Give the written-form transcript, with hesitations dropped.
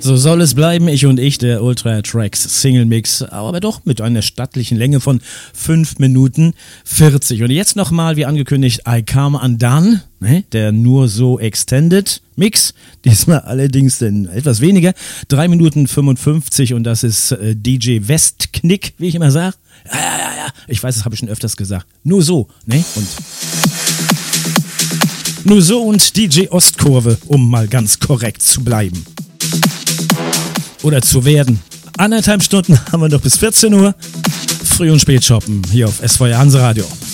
So soll es bleiben, ich und ich, der Ultra Tracks Single Mix, aber doch mit einer stattlichen Länge von 5 Minuten 40. Und jetzt nochmal, wie angekündigt, I Come Undone, der nur so Extended Mix, diesmal allerdings denn etwas weniger, 3 Minuten 55 und das ist DJ Westknick, wie ich immer sage. Ja, ich weiß, das habe ich schon öfters gesagt. Nur so, ne? Und nur so und DJ Ostkurve, um mal ganz korrekt zu bleiben. Oder zu werden. 1,5 Stunden haben wir noch bis 14 Uhr. Früh- und Spät shoppen hier auf SVR Hanseradio.